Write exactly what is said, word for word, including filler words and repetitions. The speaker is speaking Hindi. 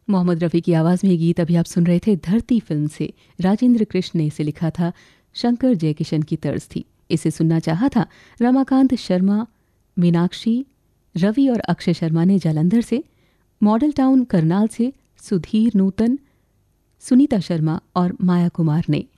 मोहम्मद रफ़ी की आवाज़ में ये गीत अभी आप सुन रहे थे धरती फिल्म से। राजेंद्र कृष्ण ने इसे लिखा था, शंकर जयकिशन की तर्ज थी। इसे सुनना चाहा था रमाकांत शर्मा, मीनाक्षी, रवि और अक्षय शर्मा ने जालंधर से, मॉडल टाउन करनाल से सुधीर नूतन, सुनीता शर्मा और माया कुमार ने।